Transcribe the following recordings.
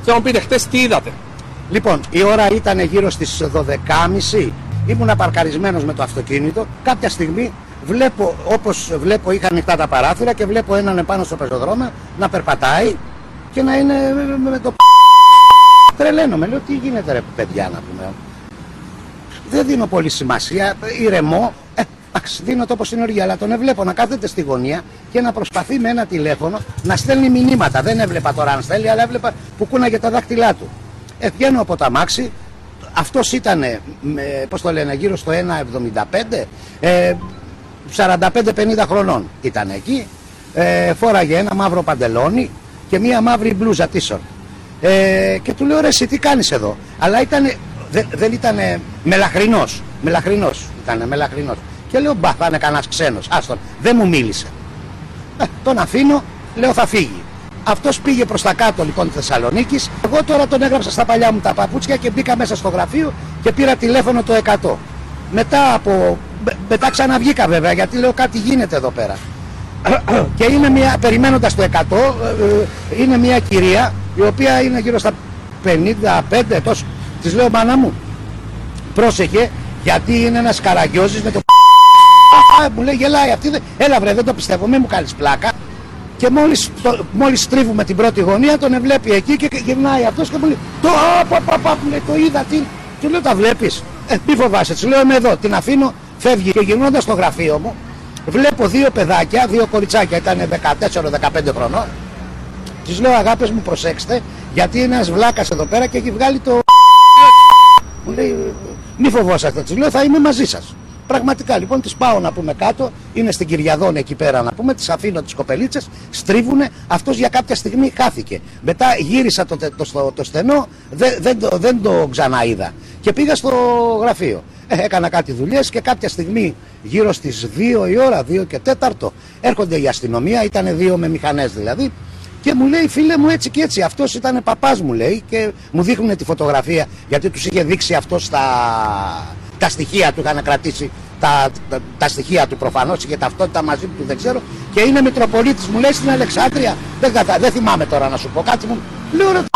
Και να μου πείτε χτες τι είδατε. Λοιπόν, η ώρα ήταν γύρω στις 12.30. Ήμουν παρκαρισμένος με το αυτοκίνητο. Κάποια στιγμή βλέπω, όπως βλέπω, είχα ανοιχτά τα παράθυρα και βλέπω έναν επάνω στο πεζοδρόμιο να περπατάει και να είναι με το τρελαίνομαι. Λέω, τι γίνεται ρε παιδιά, να πούμε. Δεν δίνω πολύ σημασία, ηρεμώ. Δίνω τόπο στην οργή, αλλά τον έβλεπω να κάθεται στη γωνία και να προσπαθεί με ένα τηλέφωνο να στέλνει μηνύματα. Δεν έβλεπα τώρα αν στέλνει, αλλά έβλεπα που κούναγε τα δάχτυλά του. Βγαίνω από τα μάξι. Αυτός ήταν, πώς το λένε, γύρω στο 1,75, 45-50 χρονών ήταν εκεί. Φόραγε ένα μαύρο παντελόνι και μία μαύρη μπλούζα t-shirt. Και του λέω, ρε εσύ τι κάνεις εδώ. Αλλά δεν ήταν μελαχρινός. Ήταν μελαχρινός. Και λέω, μπα, θα είναι κανένας ξένος. Άστον, δεν μου μίλησε. Τον αφήνω, λέω θα φύγει. Αυτός πήγε προς τα κάτω λοιπόν της Θεσσαλονίκης. Εγώ τώρα τον έγραψα στα παλιά μου τα παπούτσια και μπήκα μέσα στο γραφείο και πήρα τηλέφωνο το 100. Μετά ξαναβγήκα βέβαια, γιατί λέω κάτι γίνεται εδώ πέρα. Και είναι περιμένοντας το 100, είναι μια κυρία η οποία είναι γύρω στα 55 τόσο. Της λέω, μάνα μου, πρόσεχε, γιατί είναι ένας καραγκιόζης με το μου λέει, γελάει αυτή, έλα βρε, δεν το πιστεύω, μην μου κάνεις πλάκα. Και μόλις στρίβουμε την πρώτη γωνία, τον βλέπει εκεί και γυρνάει αυτός και μου λέει, το είδα, τι. Του λέω, τα βλέπεις? Μη φοβάσαι, της λέω, είμαι εδώ, την αφήνω, φεύγει. Και γυρνώντας στο γραφείο μου, βλέπω δύο παιδάκια, δύο κοριτσάκια, ήταν 14-15 χρονών. Της λέω, αγάπες μου, προσέξτε, γιατί είναι ένας βλάκας εδώ πέρα και έχει βγάλει το. Μου λέει, μη φοβόσαστε, της λέω, θα είμαι μαζί σας. Πραγματικά λοιπόν τις πάω να πούμε κάτω, είναι στην Κυριαδόν εκεί πέρα να πούμε, τις αφήνω τις κοπελίτσες, στρίβουνε, αυτός για κάποια στιγμή χάθηκε. Μετά γύρισα το στενό, δεν το ξαναείδα και πήγα στο γραφείο. Έκανα κάτι δουλειές και κάποια στιγμή γύρω στις 2 η ώρα, 2 και 4, έρχονται η αστυνομία, ήταν 2 με μηχανές δηλαδή, και μου λέει, φίλε μου, έτσι και έτσι, αυτός ήταν παπάς μου λέει, και μου δείχνουν τη φωτογραφία, γιατί τους είχε δείξει αυτός τα στοιχεία του, είχαν κρατήσει τα στοιχεία του προφανώς, είχε ταυτότητα μαζί του, δεν ξέρω, και είναι Μητροπολίτης, μου λέει, στην Αλεξάνδρεια, δεν θυμάμαι τώρα να σου πω κάτι, μου λέω, ρε, είναι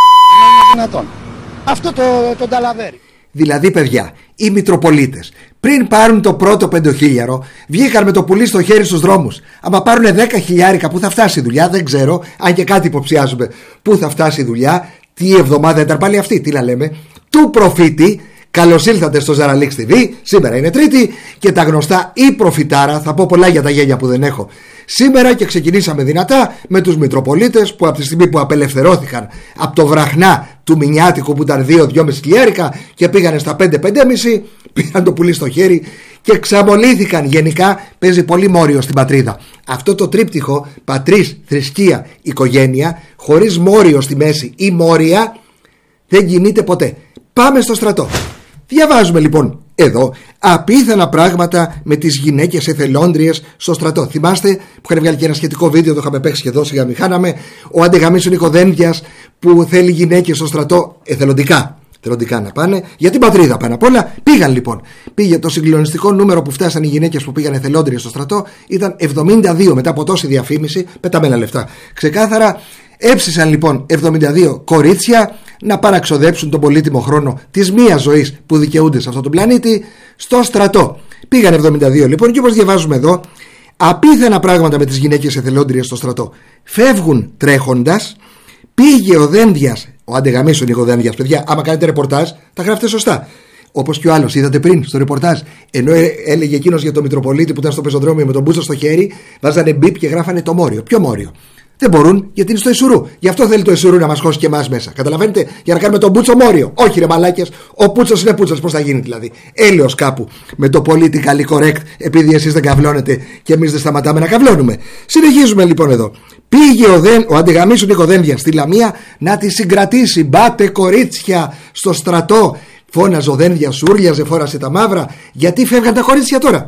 δυνατόν αυτό το ταλαβέρι. Δηλαδή, παιδιά, οι Μητροπολίτες πριν πάρουν το πρώτο 5.000 βγήκαν με το πουλί στο χέρι στους δρόμους. Άμα πάρουν 10.000, πού θα φτάσει η δουλειά, δεν ξέρω, αν και κάτι υποψιάζουμε πού θα φτάσει η δουλειά. Τι εβδομάδα ήταν πάλι αυτή, τι να λέμε, του προφήτη. Καλώς ήλθατε στο Zara Leaks TV. Σήμερα είναι Τρίτη και τα γνωστά η προφητάρα. Θα πω πολλά για τα γένια που δεν έχω σήμερα, και ξεκινήσαμε δυνατά με τους Μητροπολίτες που από τη στιγμή που απελευθερώθηκαν από το βραχνά του μηνιάτικου που ήταν 2-2,5 χιλιάρικα και πήγανε στα 5-5,5, πήραν το πουλί στο χέρι και ξαμολύθηκαν. Γενικά παίζει πολύ μόριο στην πατρίδα αυτό το τρίπτυχο πατρίς, θρησκεία, οικογένεια, χωρίς μόριο στη μέση ή μόρια, δεν κινείται ποτέ. Πάμε στο στρατό. Διαβάζουμε λοιπόν εδώ απίθανα πράγματα με τις γυναίκες εθελόντριες στο στρατό. Θυμάστε που είχαν βγάλει και ένα σχετικό βίντεο, το είχαμε παίξει και εδώ, σιγά μη χάναμε. Ο αντεγαμίσου Νικοδένδιας που θέλει γυναίκες στο στρατό εθελοντικά να πάνε για την πατρίδα πάνω απ' όλα. Πήγαν λοιπόν. Πήγε το συγκλονιστικό νούμερο που φτάσαν οι γυναίκες που πήγαν εθελόντριες στο στρατό, ήταν 72 μετά από τόση διαφήμιση, πεταμένα λεφτά. Ξεκάθαρα έψησαν λοιπόν 72 κορίτσια να παραξοδέψουν τον πολύτιμο χρόνο της μίας ζωής που δικαιούνται σε αυτόν τον πλανήτη στο στρατό. Πήγαν 72 λοιπόν, και όπως διαβάζουμε εδώ, απίθανα πράγματα με τις γυναίκες εθελόντριες στο στρατό. Φεύγουν τρέχοντας. Πήγε ο Δένδιας, ο αντεγαμίσου Νικοδένδιας, παιδιά, άμα κάνετε ρεπορτάζ τα γράφετε σωστά. Όπως και ο άλλος, είδατε πριν στο ρεπορτάζ, ενώ έλεγε εκείνος για τον Μητροπολίτη που ήταν στο πεζοδρόμιο με τον μπούτσο στο χέρι, βάζανε μπιπ και γράφανε το μόριο. Ποιο μόριο? Δεν μπορούν, γιατί είναι στο Ισουρού. Γι' αυτό θέλει το Ισουρού να μας χώσει και εμάς μέσα. Καταλαβαίνετε, για να κάνουμε τον μπούτσο μόριο. Όχι ρε μαλάκες, ο πούτσος είναι πούτσος. Πώς θα γίνει δηλαδή? Έλεος κάπου με το politically correct, επειδή εσείς δεν καυλώνετε και εμείς δεν σταματάμε να καυλώνουμε. Συνεχίζουμε λοιπόν εδώ. Πήγε ο αντεγαμίσου Νικοδένδιας στη Λαμία να τη συγκρατήσει. Μπάτε κορίτσια στο στρατό. Φώναζε ο Δένδιας, ούρλιαζε, φόρασε τα μαύρα. Γιατί φεύγαν τα κορίτσια τώρα?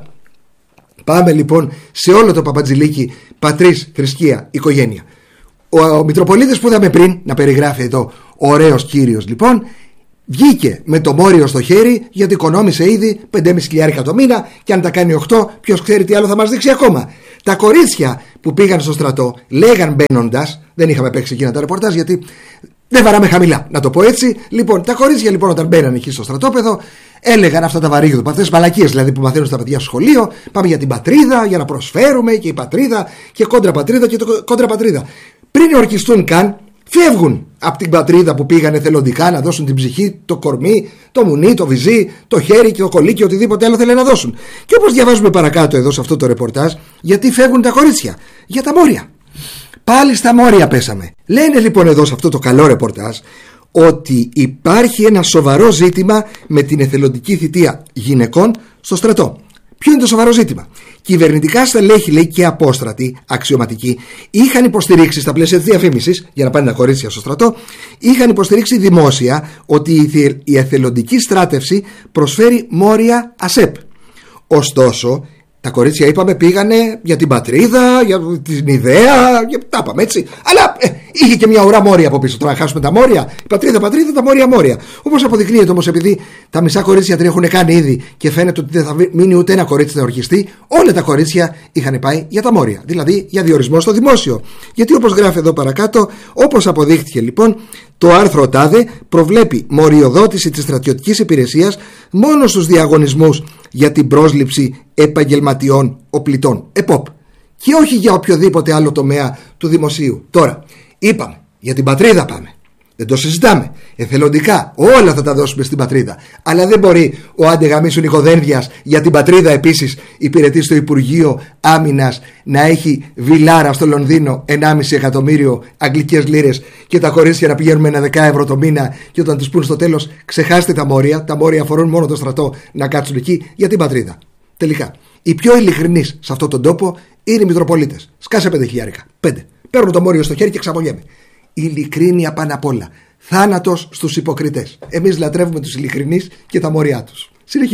Πάμε λοιπόν σε όλο το παπατζηλίκι πατρίς, θρησκεία, οικογένεια. Ο Μητροπολίτης που είδαμε πριν να περιγράφει εδώ, ωραίος κύριος λοιπόν, βγήκε με το μόριο στο χέρι, γιατί οικονόμησε ήδη 5.500 το μήνα, και αν τα κάνει 8, ποιος ξέρει τι άλλο θα μας δείξει ακόμα. Τα κορίτσια που πήγαν στο στρατό λέγαν μπαίνοντας, Δεν είχαμε παίξει εκείνα τα ρεπορτάζ γιατί δεν βαράμε χαμηλά, να το πω έτσι. Λοιπόν, τα κορίτσια λοιπόν όταν μπαίναν εκεί στο στρατόπεδο έλεγαν αυτά τα βαρύγδουπα, αυτές τις μαλακίες δηλαδή που μαθαίνουν στα παιδιά στο σχολείο. Πάμε για την πατρίδα, για να προσφέρουμε και η πατρίδα και κόντρα πατρίδα και το κόντρα πατρίδα. Πριν ορκιστούν καν, φεύγουν από την πατρίδα που πήγαν εθελοντικά να δώσουν την ψυχή, το κορμί, το μουνί, το βυζί, το χέρι και το κολλίκι, οτιδήποτε άλλο θέλουν να δώσουν. Και όπως διαβάζουμε παρακάτω εδώ σε αυτό το ρεπορτάζ, γιατί φεύγουν τα κορίτσια? Για τα μόρια. Πάλι στα μόρια πέσαμε. Λένε λοιπόν εδώ σε αυτό το καλό ρεπορτάζ ότι υπάρχει ένα σοβαρό ζήτημα με την εθελοντική θητεία γυναικών στο στρατό. Ποιο είναι το σοβαρό ζήτημα? Κυβερνητικά στελέχη, λέει, και απόστρατοι αξιωματικοί είχαν υποστηρίξει στα πλαίσια της διαφήμισης για να πάνε τα κορίτσια στο στρατό, είχαν υποστηρίξει δημόσια ότι η εθελοντική στράτευση προσφέρει μόρια ΑΣΕΠ. Ωστόσο, τα κορίτσια, είπαμε, πήγανε για την πατρίδα, για την ιδέα, τα είπαμε έτσι. Αλλά είχε και μια ουρά μόρια από πίσω. Τώρα να χάσουμε τα μόρια. Η πατρίδα, τα μόρια. Όπως αποδεικνύεται όμως, επειδή τα μισά κορίτσια την έχουν κάνει ήδη και φαίνεται ότι δεν θα μείνει ούτε ένα κορίτσι να ορκιστεί, όλα τα κορίτσια είχαν πάει για τα μόρια. Δηλαδή για διορισμό στο δημόσιο. Γιατί όπως γράφει εδώ παρακάτω, όπως αποδείχθηκε λοιπόν, το άρθρο τάδε προβλέπει μοριοδότηση της στρατιωτικής υπηρεσίας μόνο στους διαγωνισμούς για την πρόσληψη επαγγελματιών οπλιτών, ΕΠΟΠ, και όχι για οποιοδήποτε άλλο τομέα του δημοσίου. Τώρα, είπαμε, για την πατρίδα πάμε. Δεν το συζητάμε. Εθελοντικά όλα θα τα δώσουμε στην πατρίδα. Αλλά δεν μπορεί ο άντε γαμίσου Νικοδένδιας για την πατρίδα επίσης υπηρετεί στο Υπουργείο Άμυνας να έχει βιλάρα στο Λονδίνο 1,5 εκατομμύριο αγγλικές λίρες και τα κορίτσια να πηγαίνουμε ένα 10 ευρώ το μήνα και όταν τους πούν στο τέλος ξεχάστε τα μόρια αφορούν μόνο το στρατό, να κάτσουν εκεί για την πατρίδα. Τελικά, οι πιο ειλικρινείς σε αυτόν τον τόπο είναι οι Μητροπολίτες. Σκάσε 5 χιλιάρικα. 5. Παίρνω το μόριο στο χέρι και ξαπολιέμαι. Ειλικρίνεια πάνω απ' όλα. Θάνατος στους υποκριτές. Εμείς λατρεύουμε τους ειλικρινείς και τα μόρια τους.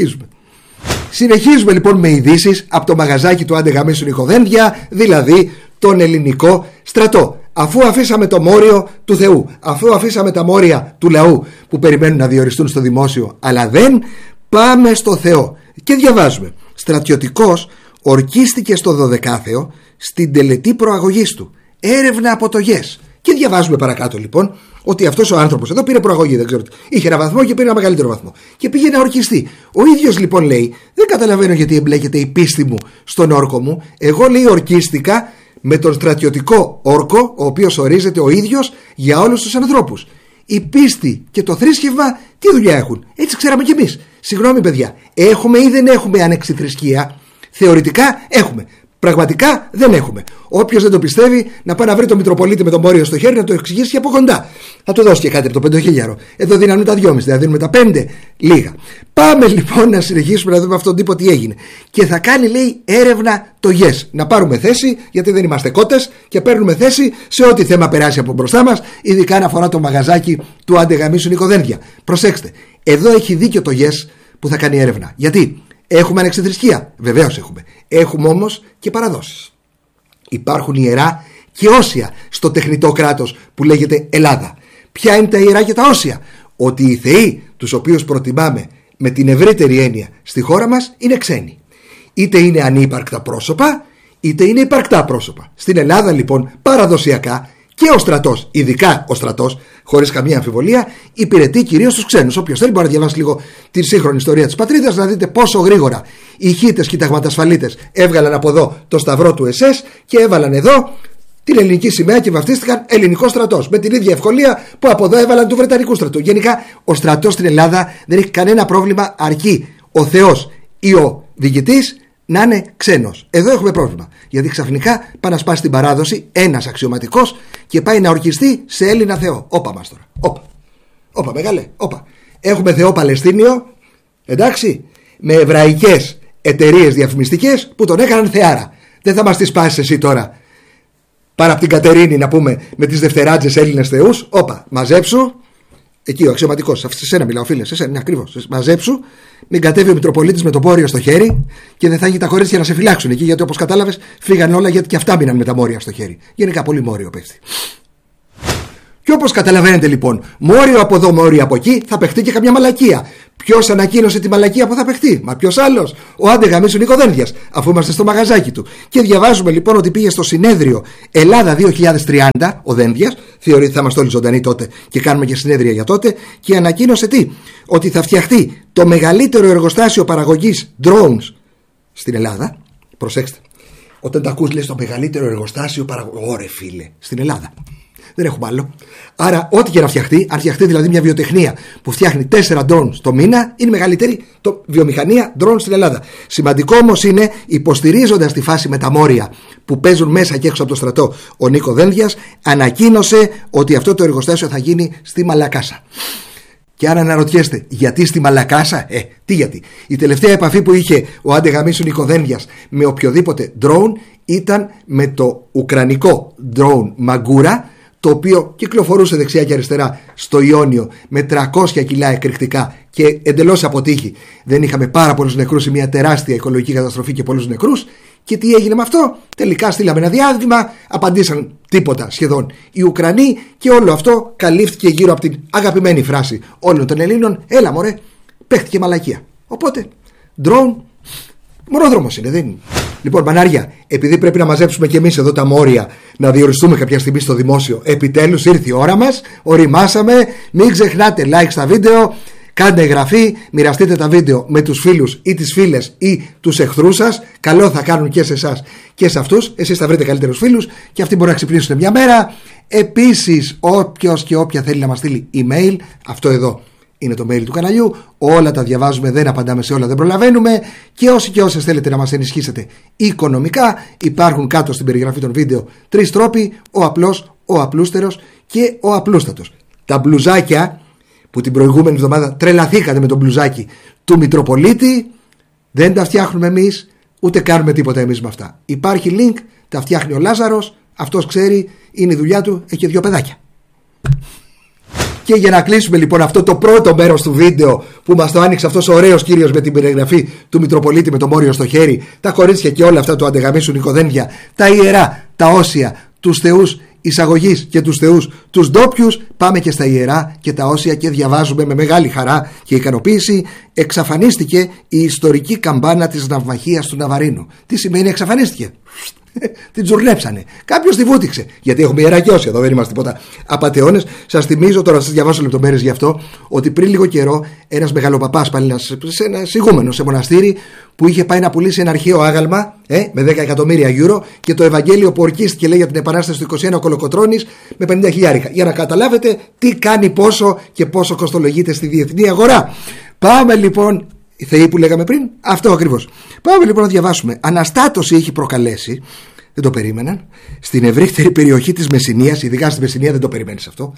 Συνεχίζουμε λοιπόν με ειδήσεις από το μαγαζάκι του άντε γαμίσου Νικοδένδια, δηλαδή τον ελληνικό στρατό. Αφού αφήσαμε το μόριο του Θεού, αφού αφήσαμε τα μόρια του λαού που περιμένουν να διοριστούν στο δημόσιο, αλλά δεν, πάμε στο Θεό. Και διαβάζουμε. Στρατιωτικός ορκίστηκε στο 12ο στην τελετή προαγωγής του. Έρευνα από το ΓΕΣ. Και διαβάζουμε παρακάτω λοιπόν ότι αυτός ο άνθρωπος εδώ πήρε προαγωγή, δεν ξέρω τι. Είχε ένα βαθμό και πήρε ένα μεγαλύτερο βαθμό. Και πήγε να ορκιστεί. Ο ίδιος λοιπόν λέει: δεν καταλαβαίνω γιατί εμπλέκεται η πίστη μου στον όρκο μου. Εγώ, λέει, ορκίστηκα με τον στρατιωτικό όρκο, ο οποίος ορίζεται ο ίδιος για όλους τους ανθρώπους. Η πίστη και το θρήσκευμα τι δουλειά έχουν? Έτσι ξέραμε κι εμείς. Συγγνώμη, παιδιά, έχουμε ή δεν έχουμε άνεξη θρησκεία? Θεωρητικά έχουμε. Πραγματικά δεν έχουμε. Όποιος δεν το πιστεύει, να πάει να βρει τον Μητροπολίτη με τον μόριο στο χέρι να το εξηγήσει από κοντά. Θα του δώσει και κάτι από το 5.000. Εδώ δίνανε τα 2,5, δεν δίνουμε τα 5. Λίγα. Πάμε λοιπόν να συνεχίσουμε να δούμε αυτόν τον τύπο τι έγινε. Και θα κάνει, λέει, έρευνα το ΓΕΣ. Να πάρουμε θέση, γιατί δεν είμαστε κότες, και παίρνουμε θέση σε ό,τι θέμα περάσει από μπροστά μας, ειδικά αν αφορά το μαγαζάκι του άντε γαμίσου Νικοδένδια. Προσέξτε, εδώ έχει δίκιο το ΓΕΣ που θα κάνει έρευνα. Γιατί? Έχουμε άνεξη θρησκεία? Βεβαίως έχουμε. Έχουμε όμως και παραδόσεις. Υπάρχουν ιερά και όσια στο τεχνητό κράτος που λέγεται Ελλάδα. Ποια είναι τα ιερά και τα όσια? Ότι οι θεοί τους οποίους προτιμάμε με την ευρύτερη έννοια στη χώρα μας είναι ξένοι. Είτε είναι ανύπαρκτα πρόσωπα, είτε είναι υπαρκτά πρόσωπα. Στην Ελλάδα λοιπόν παραδοσιακά και ο στρατός, ειδικά ο στρατός, χωρίς καμία αμφιβολία, υπηρετεί κυρίως τους ξένους. Όποιος θέλει μπορεί να διαβάσει λίγο τη σύγχρονη ιστορία της πατρίδας, να δείτε πόσο γρήγορα οι χίτες και οι ταγματασφαλίτες έβγαλαν από εδώ το σταυρό του SS και έβαλαν εδώ την ελληνική σημαία και βαφτίστηκαν ελληνικός στρατός. Με την ίδια ευκολία που από εδώ έβαλαν του Βρετανικού στρατού. Γενικά ο στρατός στην Ελλάδα δεν έχει κανένα πρόβλημα, αρκεί ο Θεός ή ο διοικητής να είναι ξένος. Εδώ έχουμε πρόβλημα. Γιατί ξαφνικά πάει να σπάσει την παράδοση ένας αξιωματικός και πάει να ορκιστεί σε Έλληνα Θεό. Όπα μας τώρα. Όπα μεγάλε. Όπα. Έχουμε Θεό Παλαιστίνιο, εντάξει, με εβραϊκές εταιρείες διαφημιστικές που τον έκαναν θεάρα. Δεν θα μας τη σπάσεις εσύ τώρα πάρα από την Κατερίνη να πούμε με τις δευτεράτζες Έλληνες θεούς. Όπα, μαζέψου. Εκεί ο αξιωματικός, σε σένα μιλάω, φίλε, σε σένα, ακριβώς. Μαζέψου, μην κατέβει ο Μητροπολίτης με το πόριο στο χέρι και δεν θα έχει τα κορίτσια να σε φυλάξουν εκεί, γιατί όπως κατάλαβες φύγαν όλα, γιατί και αυτά μείναν με τα μόρια στο χέρι. Γενικά πολύ μόριο πέφτει. Και όπως καταλαβαίνετε λοιπόν, μόριο από εδώ, μόριο από εκεί, θα παιχτεί και καμιά μαλακία. Ποιος ανακοίνωσε τη μαλακία που θα παιχτεί? Μα ποιος άλλος? Ο άντε γαμίσου Νικοδένδιας, αφού είμαστε στο μαγαζάκι του. Και διαβάζουμε λοιπόν ότι πήγε στο συνέδριο Ελλάδα 2030 ο Δένδιας, θεωρεί ότι θα είμαστε όλοι ζωντανοί τότε και κάνουμε και συνέδρια για τότε, και ανακοίνωσε τι? Ότι θα φτιαχτεί το μεγαλύτερο εργοστάσιο παραγωγής drones στην Ελλάδα. Προσέξτε, όταν τα ακούς λες το μεγαλύτερο εργοστάσιο παραγωγής, ωρε φίλε, στην Ελλάδα. Δεν έχουμε άλλο. Άρα, ό,τι και να φτιαχτεί, αν φτιαχτεί δηλαδή μια βιοτεχνία που φτιάχνει 4 drones το μήνα, είναι η μεγαλύτερη βιομηχανία drones στην Ελλάδα. Σημαντικό όμως είναι, υποστηρίζοντας τη φάση με τα μόρια που παίζουν μέσα και έξω από το στρατό, ο Νίκο Δένδιας ανακοίνωσε ότι αυτό το εργοστάσιο θα γίνει στη Μαλακάσα. Και αν αναρωτιέστε γιατί στη Μαλακάσα, τι γιατί? Η τελευταία επαφή που είχε ο άντε γαμίσου Νίκο Δένδιας με οποιοδήποτε drone ήταν με το ουκρανικό drone Μαγκούρα, το οποίο κυκλοφορούσε δεξιά και αριστερά στο Ιόνιο με 300 κιλά εκρηκτικά και εντελώς αποτύχει. Δεν είχαμε πάρα πολλούς νεκρούς, σε μια τεράστια οικολογική καταστροφή και πολλούς νεκρούς. Και τι έγινε με αυτό? Τελικά στείλαμε ένα διάβημα, απαντήσαν τίποτα σχεδόν οι Ουκρανοί, και όλο αυτό καλύφθηκε γύρω από την αγαπημένη φράση όλων των Ελλήνων: έλα μωρέ, παίχτηκε μαλακία. Οπότε, drone, μονόδρομος είναι, δεν είναι? Λοιπόν, μανάρια, επειδή πρέπει να μαζέψουμε και εμείς εδώ τα μόρια, να διοριστούμε κάποια στιγμή στο δημόσιο, επιτέλους ήρθε η ώρα μας, οριμάσαμε. Μην ξεχνάτε like στα βίντεο, κάντε εγγραφή, μοιραστείτε τα βίντεο με τους φίλους ή τις φίλες ή τους εχθρούς σας. Καλό θα κάνουν και σε εσάς και σε αυτούς. Εσείς θα βρείτε καλύτερους φίλους και αυτοί μπορούν να ξυπνήσουν μια μέρα. Επίσης, όποιος και όποια θέλει να μας στείλει email, αυτό εδώ είναι το mail του καναλιού. Όλα τα διαβάζουμε, δεν απαντάμε σε όλα, δεν προλαβαίνουμε. Και όσοι και όσες θέλετε να μας ενισχύσετε οικονομικά, υπάρχουν κάτω στην περιγραφή των βίντεο 3 τρόποι: ο απλός, ο απλούστερος και ο απλούστατος. Τα μπλουζάκια που την προηγούμενη εβδομάδα τρελαθήκατε με το μπλουζάκι του Μητροπολίτη, δεν τα φτιάχνουμε εμείς, ούτε κάνουμε τίποτα εμείς με αυτά. Υπάρχει link, τα φτιάχνει ο Λάζαρος, αυτός ξέρει, είναι η δουλειά του, έχει 2 παιδάκια. Και για να κλείσουμε λοιπόν αυτό το πρώτο μέρος του βίντεο που μας το άνοιξε αυτός ο ωραίος κύριος με την περιγραφή του Μητροπολίτη με το μόριο στο χέρι, τα κορίτσια και όλα αυτά του αντεγαμίσου Νικοδένδια, τα ιερά, τα όσια, τους θεούς εισαγωγής και τους θεούς τους ντόπιους, πάμε και στα ιερά και τα όσια και διαβάζουμε με μεγάλη χαρά και ικανοποίηση: εξαφανίστηκε η ιστορική καμπάνα της ναυμαχίας του Ναβαρίνου. Τι σημαίνει εξαφανίστηκε? Την τζουρλέψανε. Κάποιος τη βούτυξε. Γιατί έχουμε ιερά και όσια εδώ, δεν είμαστε τίποτα απατεώνες. Σας θυμίζω, τώρα σας διαβάσω λεπτομέρειες γι' αυτό, ότι πριν λίγο καιρό ένας μεγαλοπαπάς, πάλι ένας ηγούμενος σε μοναστήρι, που είχε πάει να πουλήσει ένα αρχαίο άγαλμα με 10 εκατομμύρια ευρώ, και το Ευαγγέλιο που ορκίστηκε, λέει, για την Επανάσταση του 21 ο Κολοκοτρώνης με 50 χιλιάρικα. Για να καταλάβετε τι κάνει πόσο και πόσο κοστολογείται στη διεθνή αγορά. Πάμε λοιπόν. Οι θεοί που λέγαμε πριν, αυτό ακριβώς. Πάμε λοιπόν να διαβάσουμε. Αναστάτωση έχει προκαλέσει, δεν το περίμεναν, στην ευρύτερη περιοχή της Μεσσηνίας, ειδικά στη Μεσσηνία δεν το περιμένεις αυτό,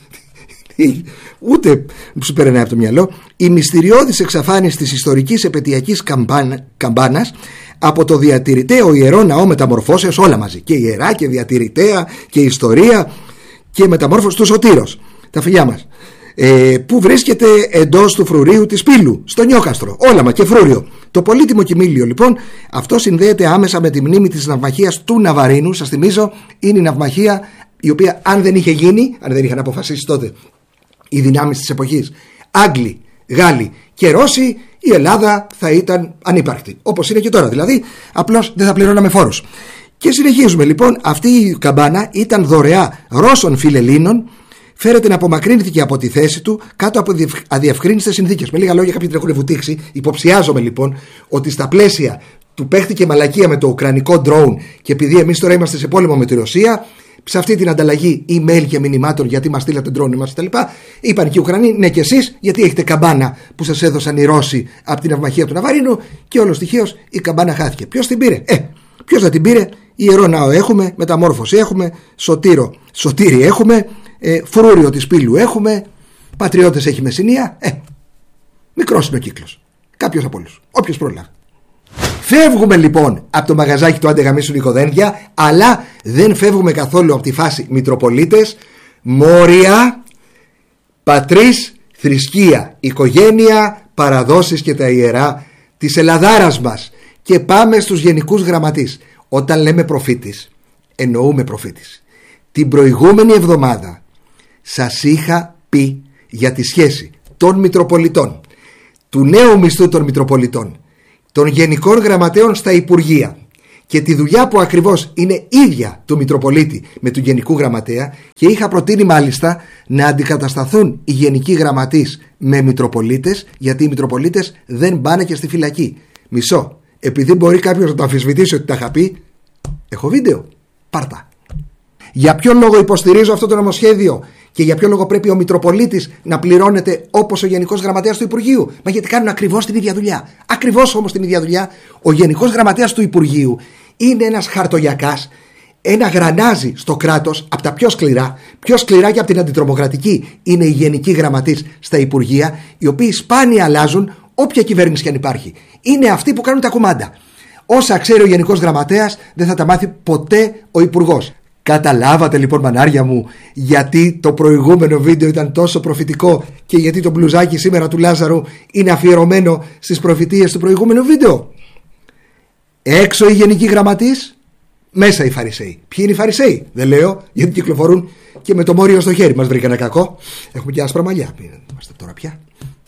ούτε σου περνάει από το μυαλό, η μυστηριώδης εξαφάνιση της ιστορικής επαιτειακής καμπάνας από το διατηρηταίο ιερό ναό μεταμορφώσεως, όλα μαζί, και ιερά και διατηρηταία και ιστορία και μεταμόρφωση του Σωτήρος, τα φιλιά μας, που βρίσκεται εντός του φρουρίου της Πύλου, στο Νιόκαστρο, όλαμα και φρούριο. Το πολύτιμο κοιμήλιο λοιπόν, αυτό συνδέεται άμεσα με τη μνήμη της ναυμαχίας του Ναβαρίνου. Σας θυμίζω, είναι η ναυμαχία η οποία, αν δεν είχε γίνει, αν δεν είχαν αποφασίσει τότε οι δυνάμεις της εποχής, Άγγλοι, Γάλλοι και Ρώσοι, η Ελλάδα θα ήταν ανύπαρκτη, όπως είναι και τώρα, δηλαδή απλώς δεν θα πληρώναμε φόρους. Και συνεχίζουμε λοιπόν. Αυτή η καμπάνα ήταν δωρεά Ρώσων φιλελλήνων. Φέρεται να απομακρύνθηκε από τη θέση του κάτω από αδιευκρίνιστες συνθήκες. Με λίγα λόγια, κάποιοι την έχουν βουτήξει. Υποψιάζομαι λοιπόν ότι στα πλαίσια του παίχτηκε μαλακία με το ουκρανικό drone, και επειδή εμείς τώρα είμαστε σε πόλεμο με τη Ρωσία, σε αυτή την ανταλλαγή email και μηνυμάτων, γιατί μας στείλατε drone μας κτλ., είπαν και οι Ουκρανοί: ναι, και εσείς, γιατί έχετε καμπάνα που σας έδωσαν οι Ρώσοι από την ναυμαχία του Ναβαρίνου, και όλος τυχαίως η καμπάνα χάθηκε. Ποιος την πήρε? Ποιος θα την πήρε? Ιερό ναό έχουμε, μεταμόρφωση έχουμε, σωτήρι έχουμε, φρούριο της Πύλου έχουμε, πατριώτες έχει Μεσσηνία. Μικρός είναι ο κύκλος. Κάποιος από όλους, όποιος πρόλαβε. Φεύγουμε λοιπόν από το μαγαζάκι του άντε γαμίσου Νικοδένδια, αλλά δεν φεύγουμε καθόλου από τη φάση Μητροπολίτες, μόρια, πατρίς, θρησκεία, οικογένεια, παραδόσεις και τα ιερά της Ελλαδάρας μας. Και πάμε στους γενικούς γραμματείς. Όταν λέμε προφήτης, εννοούμε προφήτης. Την προηγούμενη εβδομάδα σας είχα πει για τη σχέση των Μητροπολιτών, του νέου μισθού των Μητροπολιτών, των Γενικών Γραμματέων στα Υπουργεία και τη δουλειά που ακριβώς είναι ίδια του Μητροπολίτη με του Γενικού Γραμματέα, και είχα προτείνει μάλιστα να αντικατασταθούν οι Γενικοί Γραμματείς με Μητροπολίτες, γιατί οι Μητροπολίτες δεν πάνε και στη φυλακή. Μισό. Επειδή μπορεί κάποιος να το αμφισβητήσει ότι τα είχα πει, έχω βίντεο. Πάρτα. Για ποιο λόγο υποστηρίζω αυτό το νομοσχέδιο και για ποιο λόγο πρέπει ο Μητροπολίτης να πληρώνεται όπως ο Γενικός Γραμματέας του Υπουργείου? Μα γιατί κάνουν ακριβώς την ίδια δουλειά. Ακριβώς όμως την ίδια δουλειά. Ο Γενικός Γραμματέας του Υπουργείου είναι ένας χαρτογιακάς, ένα γρανάζι στο κράτος από τα πιο σκληρά και από την αντιτρομοκρατική είναι οι Γενικοί Γραμματείς στα Υπουργεία, οι οποίοι σπάνια αλλάζουν όποια κυβέρνηση και αν υπάρχει. Είναι αυτοί που κάνουν τα κουμάντα. Όσα ξέρει ο Γενικός Γραμματέας δεν θα τα μάθει ποτέ ο Υπουργός. Καταλάβατε λοιπόν, μανάρια μου, γιατί το προηγούμενο βίντεο ήταν τόσο προφητικό και γιατί το μπλουζάκι σήμερα του Λάζαρου είναι αφιερωμένο στις προφητείες του προηγούμενου βίντεο? Έξω οι Γενικοί Γραμματείς, μέσα οι Φαρισαίοι. Ποιοι είναι οι Φαρισαίοι? Δεν λέω, γιατί κυκλοφορούν και με το μόριο στο χέρι. Μας βρήκανε κακό. Έχουμε και άσπρα μαλλιά. Είμαστε τώρα πια.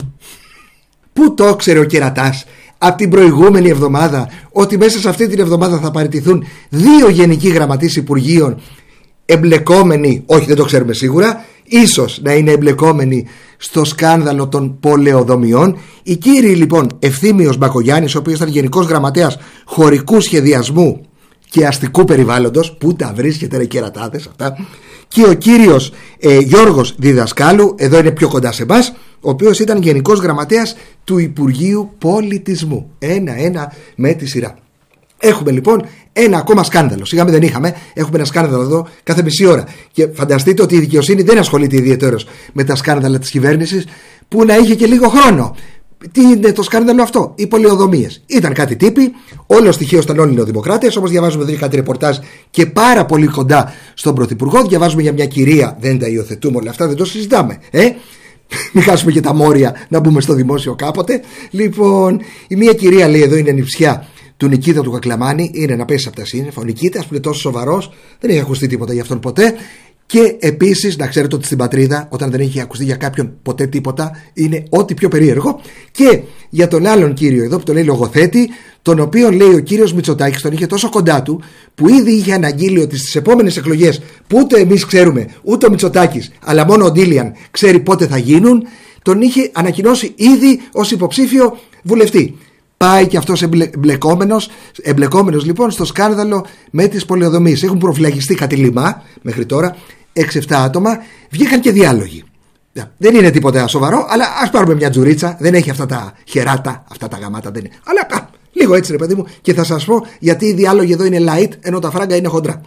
Πού το ξέρει ο κερατάς από την προηγούμενη εβδομάδα ότι μέσα σε αυτή την εβδομάδα θα παραιτηθούν 2 Γενικοί Γραμματείς Υπουργείων εμπλεκόμενοι, όχι δεν το ξέρουμε σίγουρα, ίσως να είναι εμπλεκόμενοι στο σκάνδαλο των πολεοδομιών. Οι κύριοι λοιπόν Ευθύμιος Μπακογιάννης, ο οποίος ήταν Γενικός Γραμματέας Χωρικού Σχεδιασμού και Αστικού Περιβάλλοντος, που τα βρίσκεται ρε κερατάδες αυτά, και ο κύριος Γιώργος Διδασκάλου, εδώ είναι πιο κοντά σε εμάς, ο οποίος ήταν Γενικός Γραμματέας του Υπουργείου Πολιτισμού. Ένα με τη σειρά. Έχουμε λοιπόν ένα ακόμα σκάνδαλο. Σιγά δεν είχαμε. Έχουμε ένα σκάνδαλο εδώ κάθε μισή ώρα. Και φανταστείτε ότι η δικαιοσύνη δεν ασχολείται ιδιαιτέρως με τα σκάνδαλα της κυβέρνησης, που να είχε και λίγο χρόνο. Τι είναι το σκάνδαλο αυτό? Οι πολεοδομίες. Ήταν κάτι τύποι, όλο στοιχείο ήταν όλοι νεοδημοκράτες. Όμως διαβάζουμε εδώ κάτι ρεπορτάζ και πάρα πολύ κοντά στον Πρωθυπουργό. Διαβάζουμε για μια κυρία, δεν τα υιοθετούμε όλα αυτά, δεν το συζητάμε. Μην χάσουμε και τα μόρια να μπούμε στο δημόσιο κάποτε. Λοιπόν, η μία κυρία, λέει, εδώ είναι νηψιά του Νικήτα του Κακλαμάνη, είναι να πέσει από τα σύννεφα. Ο Νικήτας που είναι τόσο σοβαρός, δεν έχει ακουστεί τίποτα για αυτόν ποτέ. Και επίσης να ξέρετε ότι στην πατρίδα, όταν δεν έχει ακουστεί για κάποιον ποτέ τίποτα, είναι ό,τι πιο περίεργο. Και για τον άλλον κύριο εδώ που το λέει λογοθέτη, τον οποίο λέει ο κύριος Μητσοτάκης, τον είχε τόσο κοντά του, που ήδη είχε αναγγείλει ότι στις επόμενες εκλογές, που ούτε εμείς ξέρουμε, ούτε ο Μητσοτάκης, αλλά μόνο ο Ντίλιαν ξέρει πότε θα γίνουν, τον είχε ανακοινώσει ήδη ως υποψήφιο βουλευτή. Πάει και αυτός εμπλεκόμενος λοιπόν στο σκάνδαλο με τις πολεοδομίες. Έχουν προφυλακιστεί κάτι λιμά μέχρι τώρα 6-7 άτομα. Βγήκαν και διάλογοι. Δεν είναι τίποτα σοβαρό, αλλά ας πάρουμε μια τζουρίτσα. Δεν έχει αυτά τα χεράτα, αυτά τα γαμάτα δεν είναι. Αλλά λίγο έτσι ρε παιδί μου, και θα σας πω γιατί οι διάλογοι εδώ είναι light ενώ τα φράγκα είναι χοντρά.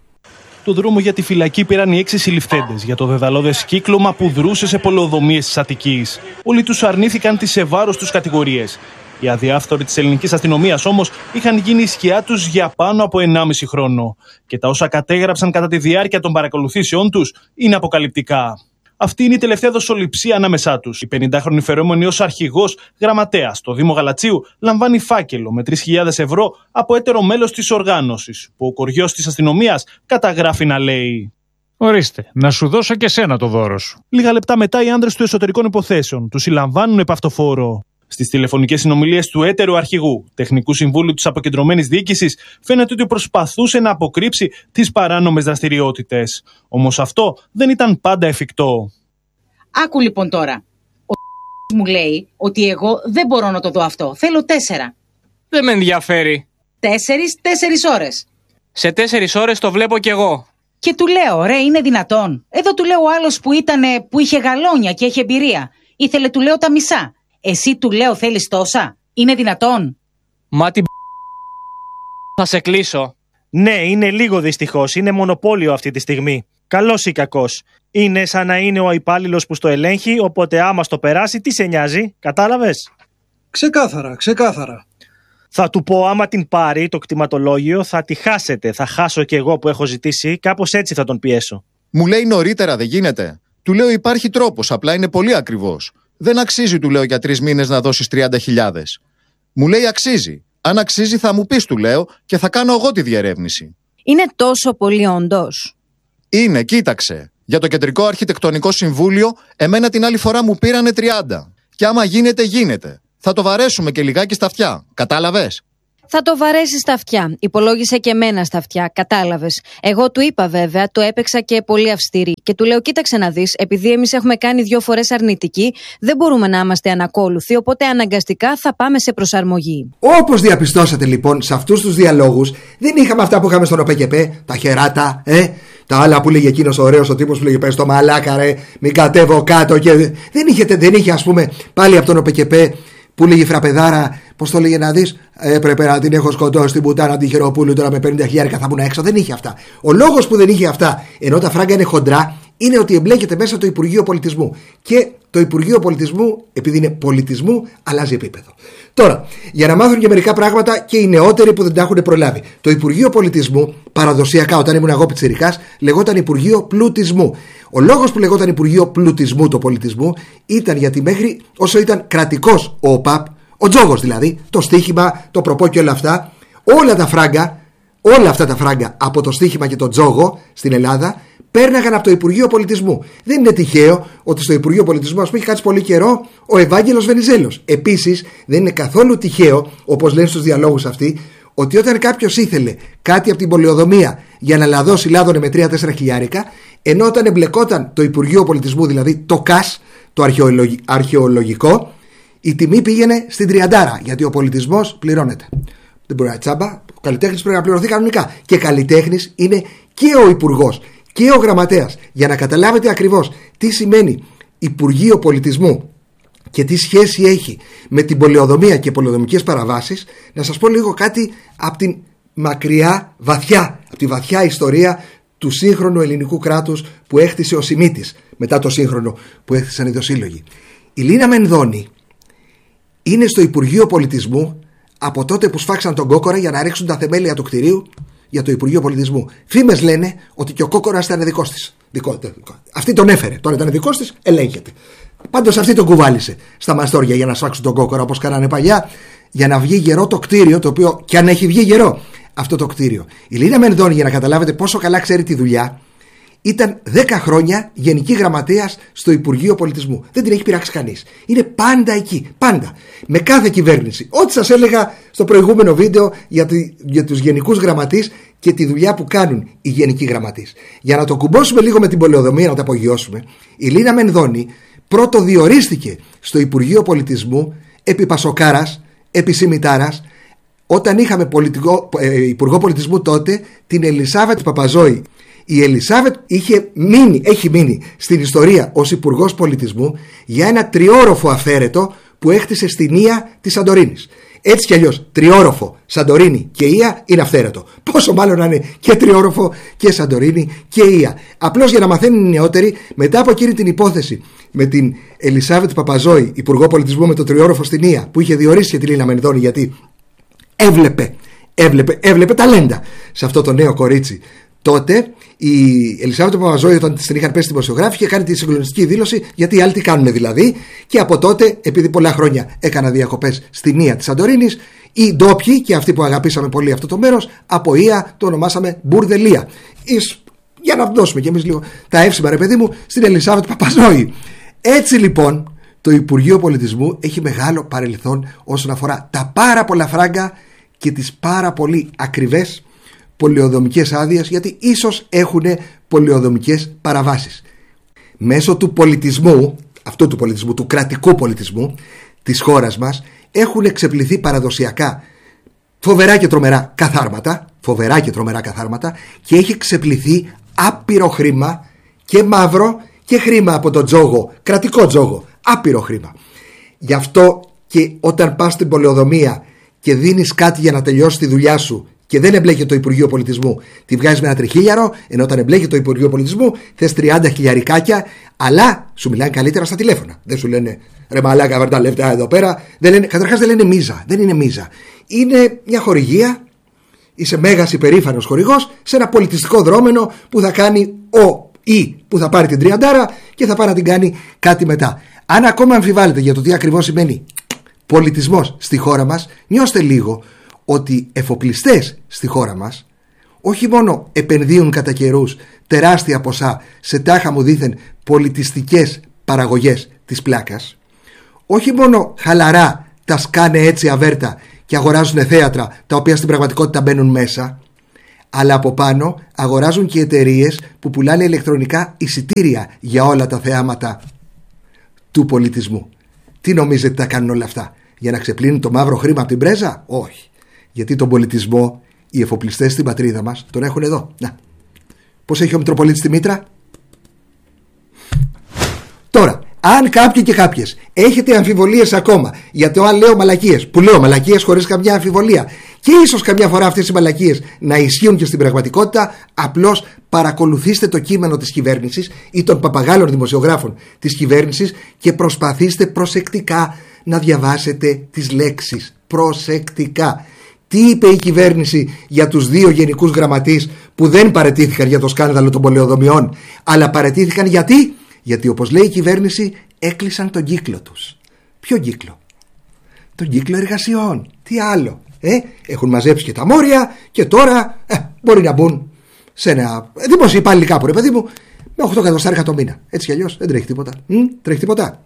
Το δρόμο για τη φυλακή πήραν οι 6 συλληφθέντες για το δεδαλώδες κύκλωμα που δρούσε σε πολεοδομίες της Αττικής. Όλοι τους αρνήθηκαν τις σε βάρος τους κατηγορίες. Οι αδιάφθοροι της ελληνικής αστυνομίας όμως είχαν γίνει η σκιά τους για πάνω από 1,5 χρόνο. Και τα όσα κατέγραψαν κατά τη διάρκεια των παρακολουθήσεών τους είναι αποκαλυπτικά. Αυτή είναι η τελευταία δοσοληψία ανάμεσά τους. Η 50χρονη φερόμενη ως αρχηγός γραμματέας στο Δήμο Γαλατσίου λαμβάνει φάκελο με 3.000 ευρώ από έτερο μέλος της οργάνωσης, που ο κοριός της αστυνομίας καταγράφει να λέει: «Ορίστε, να σου δώσω και σένα το δώρο σου». Λίγα λεπτά μετά οι άντρες του εσωτερικών υποθέσεων τους συλλαμβάνουν επ' αυτοφόρο. Στις τηλεφωνικές συνομιλίες του έτερου αρχηγού, τεχνικού συμβούλου της αποκεντρωμένης διοίκησης, φαίνεται ότι προσπαθούσε να αποκρύψει τις παράνομες δραστηριότητες. Όμως αυτό δεν ήταν πάντα εφικτό. Άκου λοιπόν τώρα. Ο μου λέει ότι εγώ δεν μπορώ να το δω αυτό. Θέλω 4. Δεν με ενδιαφέρει. 4 ώρες. Σε 4 ώρες το βλέπω κι εγώ. Και του λέω, ρε, είναι δυνατόν? Εδώ του λέω ο άλλος που είχε γαλόνια και έχει εμπειρία. Ήθελε, του λέω, τα μισά. Εσύ, του λέω, θέλεις τόσα? Είναι δυνατόν? Μα την θα σε κλείσω. Ναι, είναι λίγο δυστυχώς. Είναι μονοπόλιο αυτή τη στιγμή. Καλός ή κακός. Είναι σαν να είναι ο υπάλληλος που στο ελέγχει, οπότε άμα στο περάσει, τι σε νοιάζει? Κατάλαβες? Ξεκάθαρα. Θα του πω, άμα την πάρει το κτηματολόγιο, θα τη χάσετε. Θα χάσω κι εγώ που έχω ζητήσει. Κάπως έτσι θα τον πιέσω. Μου λέει νωρίτερα, δεν γίνεται. Του λέω υπάρχει τρόπος, απλά είναι πολύ ακριβώς. Δεν αξίζει, του λέω, για 3 μήνες να δώσεις 30.000. Μου λέει αξίζει. Αν αξίζει θα μου πεις, του λέω, και θα κάνω εγώ τη διερεύνηση. Είναι τόσο πολύ όντως? Είναι, κοίταξε. Για το Κεντρικό Αρχιτεκτονικό Συμβούλιο, εμένα την άλλη φορά μου πήρανε 30. Και άμα γίνεται, γίνεται. Θα το βαρέσουμε και λιγάκι στα αυτιά. Κατάλαβες? Θα το βαρέσει στα αυτιά. Υπολόγισε και εμένα στα αυτιά. Κατάλαβες. Εγώ του είπα βέβαια, το έπαιξα και πολύ αυστηρή. Και του λέω: κοίταξε να δεις, επειδή εμείς έχουμε κάνει 2 φορές αρνητική, δεν μπορούμε να είμαστε ανακόλουθοι. Οπότε αναγκαστικά θα πάμε σε προσαρμογή. Όπως διαπιστώσατε λοιπόν, σε αυτούς τους διαλόγους δεν είχαμε αυτά που είχαμε στον ΟΠΕΚΕΠΕ, τα χεράτα, τα άλλα που λέγε εκείνος ο ωραίος ο τύπος που λέγε: πες το μαλάκα, ρε, μην κατέβω κάτω. Και δεν είχε, ας πούμε, πάλι από τον ΟΠΕΚΕΠΕ που λέγε φραπεδάρα, πώς το λέγε να δεις, έπρεπε να την έχω σκοτώσει την πουτάνα τη Χεροπούλου, τώρα με 50.000 θα ήμουν έξω. Δεν είχε αυτά. Ο λόγος που δεν είχε αυτά, ενώ τα φράγκα είναι χοντρά, είναι ότι εμπλέκεται μέσα το Υπουργείο Πολιτισμού. Και το Υπουργείο Πολιτισμού, επειδή είναι πολιτισμού, αλλάζει επίπεδο. Τώρα, για να μάθουν και μερικά πράγματα και οι νεότεροι που δεν τα έχουν προλάβει. Το Υπουργείο Πολιτισμού, παραδοσιακά, όταν ήμουν εγώ πιτσιρικάς, λεγόταν Υπουργείο Πλουτισμού. Ο λόγος που λεγόταν Υπουργείο Πλουτισμού το πολιτισμού ήταν γιατί μέχρι όσο ήταν κρατικός ο ΟΠΑΠ, ο τζόγος δηλαδή, το στοίχημα, το προπό και όλα αυτά, όλα αυτά τα φράγκα από το στοίχημα και το τζόγο στην Ελλάδα πέρναγαν από το Υπουργείο Πολιτισμού. Δεν είναι τυχαίο ότι στο Υπουργείο Πολιτισμού, ας πούμε, έχει κάτσει πολύ καιρό ο Ευάγγελος Βενιζέλος. Επίσης, δεν είναι καθόλου τυχαίο, όπως λένε στους διαλόγους αυτοί, ότι όταν κάποιος ήθελε κάτι από την πολεοδομία για να λαδώσει, λάδωνε με 3-4 χιλιάρικα, ενώ όταν εμπλεκόταν το Υπουργείο Πολιτισμού, δηλαδή το ΚΑΣ, το αρχαιολογικό, η τιμή πήγαινε στην 30, γιατί ο πολιτισμός πληρώνεται. Δεν μπορεί να τσάμπα, ο καλλιτέχνης πρέπει να πληρωθεί κανονικά. Και καλλιτέχνης είναι και ο υπουργός και ο γραμματέας. Για να καταλάβετε ακριβώς τι σημαίνει Υπουργείο Πολιτισμού και τι σχέση έχει με την πολεοδομία και πολεοδομικές παραβάσεις, να σας πω λίγο κάτι από την μακριά, από τη βαθιά ιστορία του σύγχρονου ελληνικού κράτους που έχτισε ο Σιμίτης, μετά το σύγχρονο που έχτισαν οι δοσύλλογοι. Η Λίνα Μενδώνη είναι στο Υπουργείο Πολιτισμού από τότε που σφάξαν τον Κόκορα για να ρίξουν τα θεμέλια του κτηρίου για το Υπουργείο Πολιτισμού. Φήμες λένε ότι και ο Κόκορας ήταν δικός της. Αυτή τον έφερε. Τώρα ήταν δικός της, ελέγχεται. Πάντως αυτή τον κουβάλισε στα μαστόρια για να σφάξουν τον Κόκορα, όπως κάνανε παλιά, για να βγει γερό το κτίριο, το οποίο κι αν έχει βγει γερό αυτό το κτίριο. Η Λίνα Μενδώνη, για να καταλάβετε πόσο καλά ξέρει τη δουλειά, ήταν 10 χρόνια γενική γραμματέας στο Υπουργείο Πολιτισμού. Δεν την έχει πειράξει κανείς. Είναι πάντα εκεί. Πάντα. Με κάθε κυβέρνηση. Ό,τι σας έλεγα στο προηγούμενο βίντεο για τους γενικούς γραμματείς και τη δουλειά που κάνουν οι γενικοί γραμματείς. Για να το κουμπώσουμε λίγο με την πολεοδομία, να το απογειώσουμε, η Λίνα Μενδώνη πρώτο διορίστηκε στο Υπουργείο Πολιτισμού επί Πασοκάρας, επί Σιμιτάρας, όταν είχαμε Υπουργό Πολιτισμού τότε την Ελισάβετ Παπαζόη. Η Ελισάβετ έχει μείνει στην ιστορία ως Υπουργός Πολιτισμού για ένα τριόροφο αφαίρετο που έχτισε στην Ία της Σαντορίνης. Έτσι κι αλλιώς, τριόροφο, Σαντορίνη και Ία είναι αυθαίρετο. Πόσο μάλλον να είναι και τριόροφο και Σαντορίνη και Ία. Απλώς για να μαθαίνουν οι νεότεροι, μετά από εκείνη την υπόθεση με την Ελισάβετ Παπαζόη, Υπουργό Πολιτισμού με το τριόροφο στην Ία, που είχε διορίσει και τη Λίνα Μενδώνη γιατί έβλεπε ταλέντα σε αυτό το νέο κορίτσι. Τότε η Ελισάβετ Παπαζόη, όταν την είχαν πέσει δημοσιογράφοι, είχε κάνει τη συγκλονιστική δήλωση γιατί οι άλλοι τι κάνουν δηλαδή. Και από τότε, επειδή πολλά χρόνια έκανα διακοπές στην Ία της Σαντορίνης, οι ντόπιοι και αυτοί που αγαπήσαμε πολύ αυτό το μέρος, από Ία το ονομάσαμε Μπουρδελία. Για να δώσουμε κι εμείς λίγο τα εύσημα, ρε παιδί μου, στην Ελισάβετ Παπαζόη. Έτσι λοιπόν, το Υπουργείο Πολιτισμού έχει μεγάλο παρελθόν όσον αφορά τα πάρα πολλά φράγκα και τις πάρα πολύ ακριβές πολεοδομικές άδειες, γιατί ίσως έχουν πολεοδομικές παραβάσεις. Μέσω του πολιτισμού, αυτού του πολιτισμού, του κρατικού πολιτισμού της χώρας μας, έχουν εξεπληθεί παραδοσιακά φοβερά και τρομερά καθάρματα και έχει εξεπληθεί άπειρο χρήμα και μαύρο και χρήμα από τον τζόγο, κρατικό τζόγο, άπειρο χρήμα. Γι' αυτό και όταν πας στην πολεοδομία και δίνεις κάτι για να τελειώσει τη δουλειά σου και δεν εμπλέκει το Υπουργείο Πολιτισμού, τη βγάζεις με ένα τριχίλιαρο, ενώ όταν εμπλέκει το Υπουργείο Πολιτισμού θες 30 χιλιαρικάκια, αλλά σου μιλάνε καλύτερα στα τηλέφωνα. Δεν σου λένε ρε μαλάκα, βάρ' τα λεφτά εδώ πέρα. Καταρχάς δεν λένε μίζα. Δεν είναι μίζα. Είναι μια χορηγία, είσαι μέγας υπερήφανος χορηγός σε ένα πολιτιστικό δρόμενο που θα κάνει που θα πάρει την 30 και θα πάει να την κάνει κάτι μετά. Αν ακόμα αμφιβάλλετε για το τι ακριβώς σημαίνει πολιτισμός στη χώρα μας, νιώστε λίγο ότι εφοπλιστές στη χώρα μας όχι μόνο επενδύουν κατά καιρούς τεράστια ποσά σε τάχα μου δήθεν πολιτιστικές παραγωγές της πλάκας, όχι μόνο χαλαρά τα σκάνε έτσι αβέρτα και αγοράζουν θέατρα τα οποία στην πραγματικότητα μπαίνουν μέσα, αλλά από πάνω αγοράζουν και εταιρείες που πουλάνε ηλεκτρονικά εισιτήρια για όλα τα θεάματα του πολιτισμού. Τι νομίζετε τα κάνουν όλα αυτά? Για να ξεπλύνουν το μαύρο χρήμα από την πρέζα? Όχι. Γιατί τον πολιτισμό οι εφοπλιστές στην πατρίδα μας τον έχουν εδώ. Να. Πώς έχει ο Μητροπολίτης τη μήτρα? Τώρα, αν κάποιοι και κάποιες έχετε αμφιβολίες ακόμα για το αν λέω μαλακίες, που λέω μαλακίες χωρίς καμιά αμφιβολία, και ίσως καμιά φορά αυτές οι μαλακίες να ισχύουν και στην πραγματικότητα, απλώς παρακολουθήστε το κείμενο της κυβέρνησης ή των παπαγάλων δημοσιογράφων της κυβέρνησης και προσπαθήστε προσεκτικά να διαβάσετε τις λέξεις. Προσεκτικά. Τι είπε η κυβέρνηση για τους 2 γενικούς γραμματείς που δεν παραιτήθηκαν για το σκάνδαλο των πολεοδομιών, αλλά παραιτήθηκαν γιατί όπως λέει η κυβέρνηση έκλεισαν τον κύκλο τους. Ποιο κύκλο? Τον κύκλο εργασιών. Τι άλλο? Έχουν μαζέψει και τα μόρια και τώρα μπορεί να μπουν σε ένα δημόσιο υπάλληλο κάπου, ρε παιδί μου, με 8 εκατοστάρικα το μήνα. Έτσι κι αλλιώς δεν τρέχει τίποτα. Τρέχει τίποτα.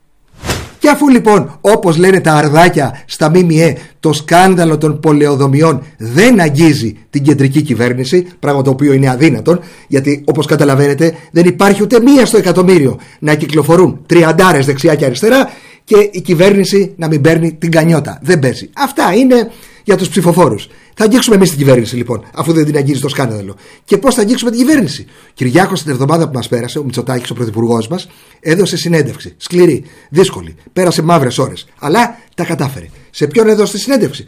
Και αφού λοιπόν, όπως λένε τα αρδάκια στα ΜΜΕ, το σκάνδαλο των πολεοδομιών δεν αγγίζει την κεντρική κυβέρνηση, πράγμα το οποίο είναι αδύνατον, γιατί όπως καταλαβαίνετε δεν υπάρχει ούτε μία στο εκατομμύριο να κυκλοφορούν 30 δεξιά και αριστερά και η κυβέρνηση να μην παίρνει την κανιότα. Δεν παίζει. Αυτά είναι για τους ψηφοφόρους. Θα αγγίξουμε εμείς την κυβέρνηση λοιπόν, αφού δεν την αγγίζει το σκάνδαλο. Και πώς θα αγγίξουμε την κυβέρνηση? Κυριάκος την εβδομάδα που μας πέρασε, ο Μητσοτάκης, ο πρωθυπουργός μας, έδωσε συνέντευξη. Σκληρή, δύσκολη, πέρασε μαύρες ώρες. Αλλά τα κατάφερε. Σε ποιον έδωσε τη συνέντευξη?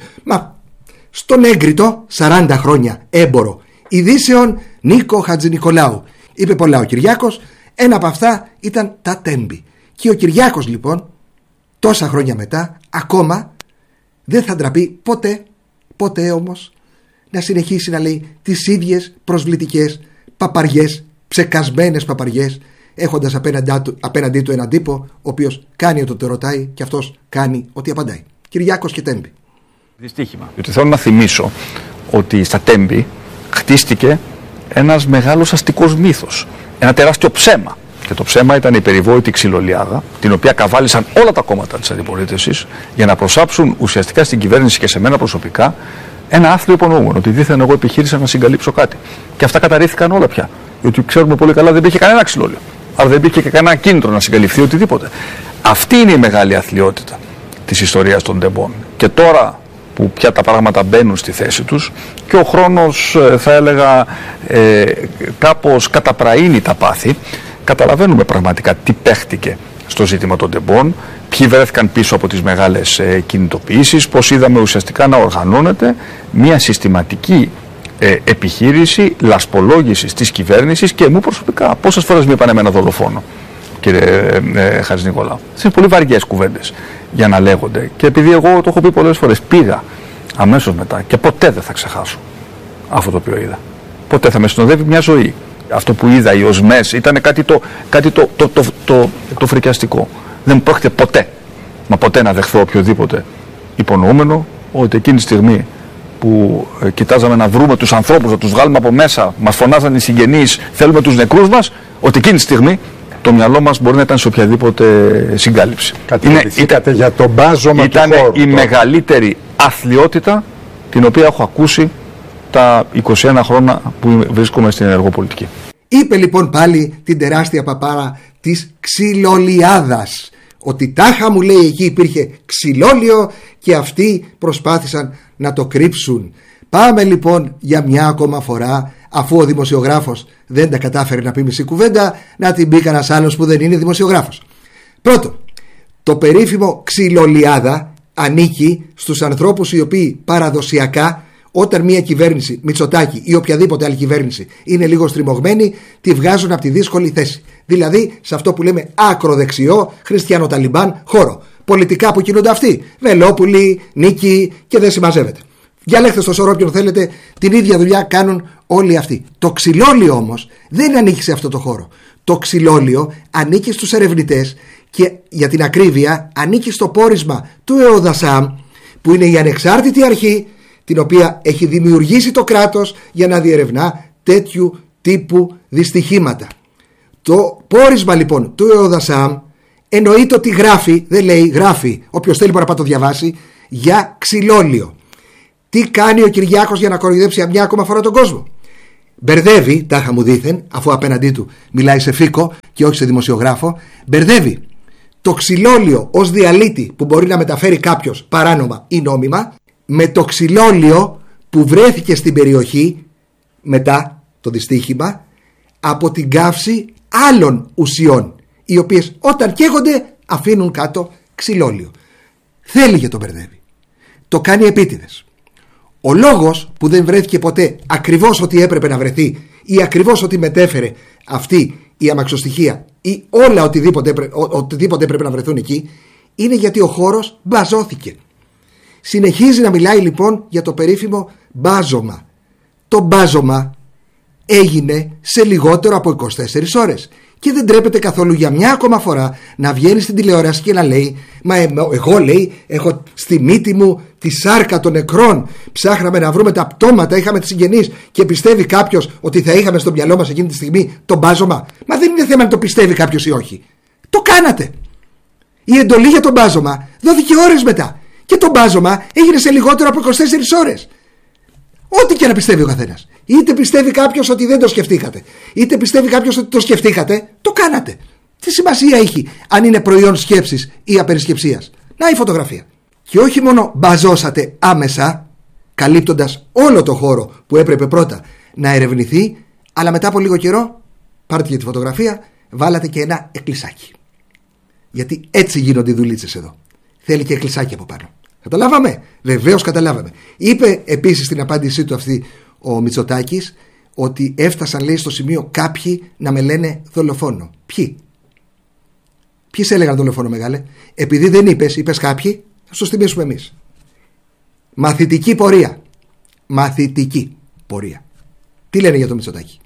Στον έγκριτο 40 χρόνια έμπορο ειδήσεων Νίκο Χατζηνικολάου. Είπε πολλά ο Κυριάκος, ένα από αυτά ήταν τα Τέμπη. Και ο Κυριάκος λοιπόν, τόσα χρόνια μετά, ακόμα δεν θα ντραπεί ποτέ όμως να συνεχίσει να λέει τις ίδιες προσβλητικές παπαριές, ψεκασμένες παπαριές, έχοντας απέναντί του έναν τύπο ο οποίος κάνει ό,τι το ρωτάει και αυτός κάνει ό,τι απαντάει. Κυριάκος και Τέμπη. Δυστύχημα. Γιατί θέλω να θυμίσω ότι στα Τέμπη χτίστηκε ένας μεγάλος αστικός μύθος, ένα τεράστιο ψέμα. Και το ψέμα ήταν η περιβόητη ξυλολιάδα, την οποία καβάλισαν όλα τα κόμματα της αντιπολίτευσης για να προσάψουν ουσιαστικά στην κυβέρνηση και σε μένα προσωπικά ένα άθλιο υπονοούμενο, ότι δήθεν εγώ επιχείρησα να συγκαλύψω κάτι. Και αυτά καταρρίφθηκαν όλα πια. Γιατί ξέρουμε πολύ καλά δεν υπήρχε κανένα ξυλόλιο. Άρα δεν υπήρχε και κανένα κίνητρο να συγκαλυφθεί οτιδήποτε. Αυτή είναι η μεγάλη αθλιότητα της ιστορίας των τεμπών. Και τώρα που πια τα πράγματα μπαίνουν στη θέση τους και ο χρόνος, θα έλεγα, κάπως καταπραίνει τα πάθη, καταλαβαίνουμε πραγματικά τι παίχτηκε στο ζήτημα των τεμπών, ποιοι βρέθηκαν πίσω από τις μεγάλες κινητοποιήσεις, πώς είδαμε ουσιαστικά να οργανώνεται μια συστηματική επιχείρηση λασπολόγησης της κυβέρνησης και μου προσωπικά. Πόσες φορές μου είπαν εμένα δολοφόνο, κύριε Χατζηνικολάου? Είναι πολύ βαριές κουβέντες για να λέγονται και επειδή εγώ το έχω πει πολλές φορές, πήγα αμέσως μετά και ποτέ δεν θα ξεχάσω αυτό το οποίο είδα. Ποτέ θα με συνοδεύει μια ζωή. Αυτό που είδα, οι οσμές, ήταν κάτι το φρικιαστικό. Δεν πρόκειται ποτέ να δεχθώ οποιοδήποτε υπονοούμενο ότι εκείνη τη στιγμή που κοιτάζαμε να βρούμε τους ανθρώπους, να τους βγάλουμε από μέσα, μας φωνάζαν οι συγγενείς, θέλουμε τους νεκρούς μας, ότι εκείνη τη στιγμή το μυαλό μας μπορεί να ήταν σε οποιαδήποτε συγκάλυψη. Για τον μπάζωμα του χώρου. Ήταν η μεγαλύτερη αθλιότητα την οποία έχω ακούσει τα 21 χρόνια που βρίσκομαι στην ενεργό πολιτική. Είπε λοιπόν πάλι την τεράστια παπάρα της ξυλολιάδας, ότι τάχα μου λέει εκεί υπήρχε ξυλόλιο και αυτοί προσπάθησαν να το κρύψουν. Πάμε λοιπόν για μια ακόμα φορά, αφού ο δημοσιογράφος δεν τα κατάφερε να πει μισή κουβέντα, να την πει κανένας άλλος που δεν είναι δημοσιογράφος. Πρώτον, το περίφημο ξυλολιάδα ανήκει στους ανθρώπους οι οποίοι παραδοσιακά, όταν μια κυβέρνηση, Μητσοτάκη ή οποιαδήποτε άλλη κυβέρνηση είναι λίγο στριμωγμένη, τη βγάζουν από τη δύσκολη θέση. Δηλαδή σε αυτό που λέμε ακροδεξιό, χριστιανοταλιμπάν χώρο. Πολιτικά που κινούνται αυτοί. Βελόπουλοι, Νίκη και δεν συμμαζεύεται. Διαλέξτε στο σώρο όποιον θέλετε, την ίδια δουλειά κάνουν όλοι αυτοί. Το ξυλόλιο όμως δεν ανήκει σε αυτό το χώρο. Το ξυλόλιο ανήκει στους ερευνητές και για την ακρίβεια ανήκει στο πόρισμα του ΕΟΔΑΣΑΜ, που είναι η ανεξάρτητη αρχή την οποία έχει δημιουργήσει το κράτος για να διερευνά τέτοιου τύπου δυστυχήματα. Το πόρισμα λοιπόν του ΕΟΔΑΣΑΜ Εννοείται ότι γράφει, δεν λέει, γράφει, όποιος θέλει μπορεί να πάει το διαβάσει, για ξυλόλιο. Τι κάνει ο Κυριάκος για να κοροϊδέψει μια ακόμα φορά τον κόσμο? Μπερδεύει, τάχα μου δήθεν, αφού απέναντί του μιλάει σε φίκο και όχι σε δημοσιογράφο, μπερδεύει το ξυλόλιο ως διαλύτη που μπορεί να μεταφέρει κάποιος παράνομα ή νόμιμα με το ξυλόλιο που βρέθηκε στην περιοχή μετά το δυστύχημα από την καύση άλλων ουσιών, οι οποίες όταν καίγονται αφήνουν κάτω ξυλόλιο. Θέλει και το μπερδεύει. Το κάνει επίτηδες. Ο λόγος που δεν βρέθηκε ποτέ ακριβώς ότι έπρεπε να βρεθεί ή ακριβώς ότι μετέφερε αυτή η αμαξοστοιχεία ή όλα οτιδήποτε έπρεπε να βρεθούν εκεί, είναι γιατί ο χώρος μπαζώθηκε. Συνεχίζει να μιλάει λοιπόν για το περίφημο μπάζωμα. Το μπάζωμα έγινε σε λιγότερο από 24 ώρες. Και δεν τρέπεται καθόλου για μια ακόμα φορά να βγαίνει στην τηλεόραση και να λέει «Μα εγώ, λέει, έχω στη μύτη μου τη σάρκα των νεκρών. Ψάχναμε να βρούμε τα πτώματα, είχαμε τις συγγενείς και πιστεύει κάποιος ότι θα είχαμε στο μυαλό μας εκείνη τη στιγμή το μπάζωμα». Μα δεν είναι θέμα να το πιστεύει κάποιος ή όχι. Το κάνατε. Η εντολή για το μπάζωμα δόθηκε ώρες μετά. Και το μπάζωμα έγινε σε λιγότερο από 24 ώρες. Ό,τι και να πιστεύει ο καθένας. Είτε πιστεύει κάποιος ότι δεν το σκεφτήκατε, είτε πιστεύει κάποιος ότι το σκεφτήκατε, το κάνατε. Τι σημασία έχει αν είναι προϊόν σκέψης ή απερισκεψίας? Να η φωτογραφία. Και όχι μόνο μπαζώσατε άμεσα, καλύπτοντας όλο το χώρο που έπρεπε πρώτα να ερευνηθεί, αλλά μετά από λίγο καιρό, πάρτε για τη φωτογραφία, βάλατε και ένα εκκλησάκι. Γιατί έτσι γίνονται οι δουλίτσες εδώ. Θέλει και εκκλησάκι από πάνω. Καταλάβαμε? Βεβαίως καταλάβαμε. Είπε επίσης στην απάντησή του αυτή ο Μητσοτάκης ότι έφτασαν, λέει, στο σημείο κάποιοι να με λένε δολοφόνο. Ποιοι σε έλεγαν δολοφόνο, μεγάλε? Επειδή δεν είπες κάποιοι, θα σου θυμίσουμε εμείς. Μαθητική πορεία. Τι λένε για το Μητσοτάκη?